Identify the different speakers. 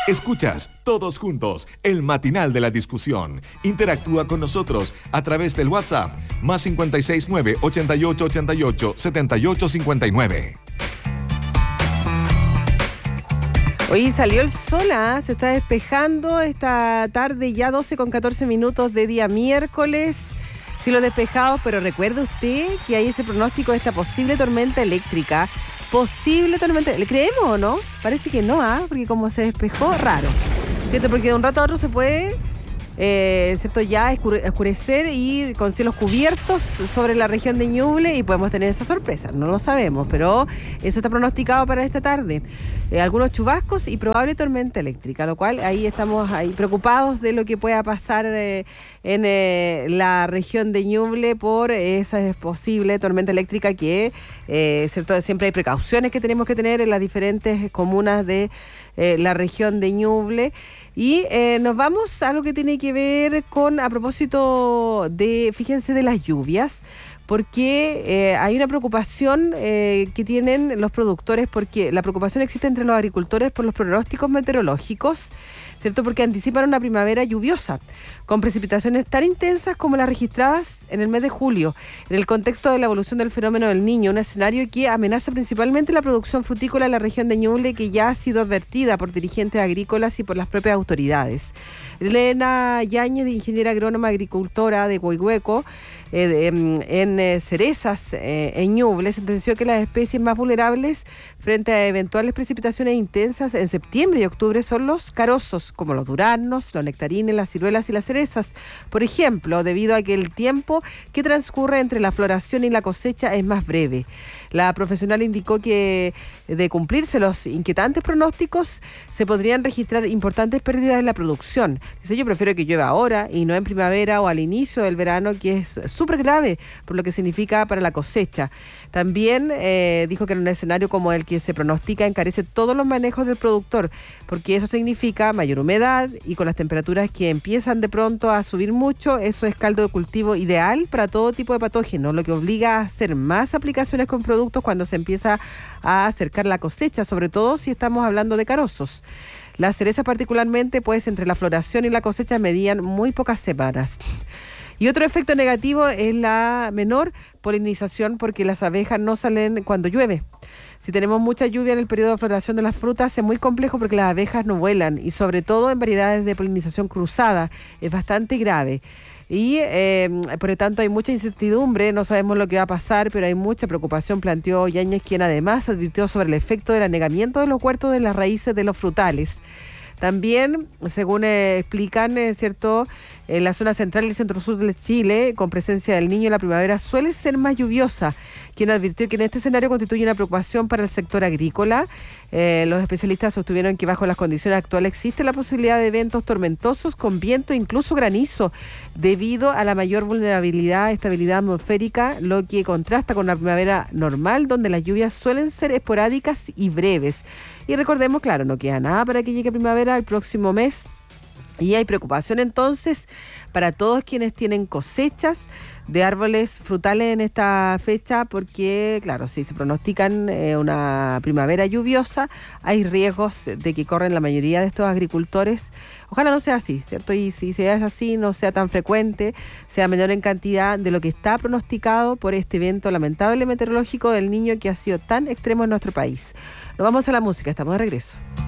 Speaker 1: Escuchas Todos Juntos, el matinal de la discusión. Interactúa con nosotros a través del WhatsApp, más 569-8888-7859.
Speaker 2: Hoy salió el sol, se está despejando esta tarde, ya 12:14 de día miércoles. Cielo despejado, pero recuerde usted que hay ese pronóstico de esta posible tormenta eléctrica. ¿Le creemos o no? Parece que no, porque como se despejó, raro, ¿cierto? Porque de un rato a otro se puede, ¿cierto? Ya oscurecer y con cielos cubiertos sobre la región de Ñuble y podemos tener esa sorpresa, no lo sabemos, pero eso está pronosticado para esta tarde. Algunos chubascos y probable tormenta eléctrica, lo cual ahí estamos preocupados de lo que pueda pasar en la región de Ñuble por esa posible tormenta eléctrica que, ¿cierto? Siempre hay precauciones que tenemos que tener en las diferentes comunas de la región de Ñuble. Y nos vamos a algo que tiene que ver con, a propósito de, fíjense, de las lluvias, porque hay una preocupación que tienen los productores, porque la preocupación existe entre los agricultores por los pronósticos meteorológicos, ¿cierto? Porque anticipan una primavera lluviosa, con precipitaciones tan intensas como las registradas en el mes de julio, en el contexto de la evolución del fenómeno del Niño, un escenario que amenaza principalmente la producción frutícola en la región de Ñuble, que ya ha sido advertida por dirigentes agrícolas y por las propias autoridades. Elena Yáñez, ingeniera agrónoma agricultora de Coihueco, en cerezas en Ñuble, sentenció que las especies más vulnerables frente a eventuales precipitaciones intensas en septiembre y octubre son los carozos, como los duraznos, los nectarines, las ciruelas y las cerezas. Por ejemplo, debido a que el tiempo que transcurre entre la floración y la cosecha es más breve. La profesional indicó que, de cumplirse los inquietantes pronósticos, se podrían registrar importantes pérdidas en la producción. Dice: yo prefiero que llueva ahora y no en primavera o al inicio del verano, que es súper grave por lo que significa para la cosecha. También dijo que en un escenario como el que se pronostica encarece todos los manejos del productor, porque eso significa mayor humedad, y con las temperaturas que empiezan de pronto a subir mucho, eso es caldo de cultivo ideal para todo tipo de patógenos, lo que obliga a hacer más aplicaciones con productos cuando se empieza a acercar la cosecha, sobre todo si estamos hablando de carozos. Las cerezas particularmente, pues entre la floración y la cosecha medían muy pocas semanas. Y otro efecto negativo es la menor polinización, porque las abejas no salen cuando llueve. Si tenemos mucha lluvia en el periodo de floración de las frutas, es muy complejo porque las abejas no vuelan, y sobre todo en variedades de polinización cruzada, es bastante grave. Y por lo tanto hay mucha incertidumbre, no sabemos lo que va a pasar, pero hay mucha preocupación, planteó Yáñez, quien además advirtió sobre el efecto del anegamiento de los huertos de las raíces de los frutales. También, según explican, ¿cierto?, en la zona central y el centro-sur de Chile, con presencia del Niño, la primavera suele ser más lluviosa, quien advirtió que en este escenario constituye una preocupación para el sector agrícola. Los especialistas sostuvieron que bajo las condiciones actuales existe la posibilidad de eventos tormentosos con viento e incluso granizo, debido a la mayor vulnerabilidad, estabilidad atmosférica, lo que contrasta con la primavera normal, donde las lluvias suelen ser esporádicas y breves. Y recordemos, claro, no queda nada para que llegue primavera el próximo mes. Y hay preocupación entonces para todos quienes tienen cosechas de árboles frutales en esta fecha, porque, claro, si se pronostican una primavera lluviosa, hay riesgos de que corren la mayoría de estos agricultores. Ojalá no sea así, ¿cierto? Y si es así, no sea tan frecuente, sea menor en cantidad de lo que está pronosticado por este evento lamentable meteorológico del Niño, que ha sido tan extremo en nuestro país. Nos vamos a la música, estamos de regreso.